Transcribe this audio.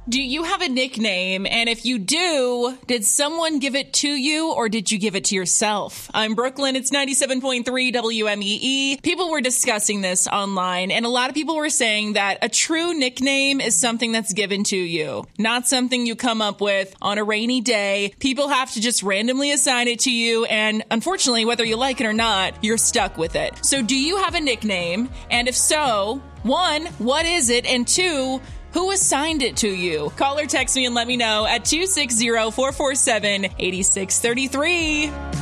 Do you have a nickname? And if you do, did someone give it to you or did you give it to yourself? I'm Brooklyn. It's 97.3 WMEE. People were discussing this online, and a lot of people were saying that a true nickname is something that's given to you, not something you come up with on a rainy day. People have to just randomly assign it to you, and unfortunately, whether you like it or not, you're stuck with it. So do you have a nickname? And if so, one, what is it? And two, who assigned it to you? Call or text me and let me know at 260-447-8633.